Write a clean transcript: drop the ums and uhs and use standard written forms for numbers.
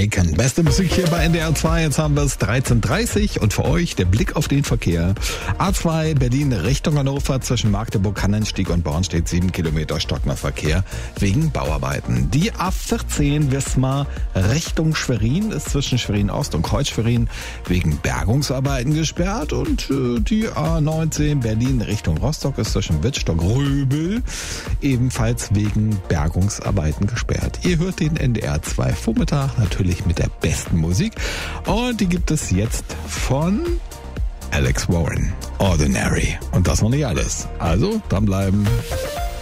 Aiken. Beste Musik hier bei NDR 2. Jetzt haben wir es 13:30 und für euch der Blick auf den Verkehr. A2 Berlin Richtung Hannover zwischen Magdeburg, Kannenstieg und Born steht 7 Kilometer stockender Verkehr wegen Bauarbeiten. Die A14 Wismar Richtung Schwerin ist zwischen Schwerin Ost und Kreuz Schwerin wegen Bergungsarbeiten gesperrt und die A19 Berlin Richtung Rostock ist zwischen Wittstock-Röbel ebenfalls wegen Bergungsarbeiten gesperrt. Ihr hört den NDR 2 Vormittag natürlich mit der besten Musik und die gibt es jetzt von Alex Warren, Ordinary. Und das noch nicht alles. Also dranbleiben.